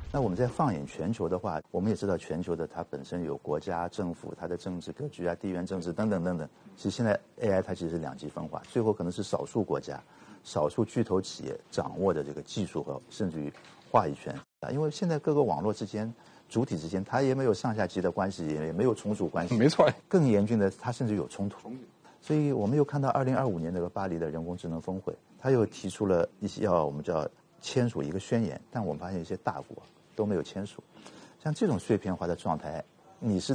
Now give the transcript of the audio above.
那我们再放眼全球的话，我们也知道全球的它本身有国家、政府、它的政治格局啊、地缘政治等等等等。其实现在 AI 它其实是两极分化，最后可能是少数国家、少数巨头企业掌握的这个技术和甚至于话语权啊。因为现在各个网络之间、主体之间，它也没有上下级的关系，也没有从属关系。 没错。 更严峻的，它甚至有冲突。所以我们又看到2025年那个巴黎的人工智能峰会，它又提出了一些我们叫签署一个宣言，但我们发现一些大国都没有签署。像这种碎片化的状态，你是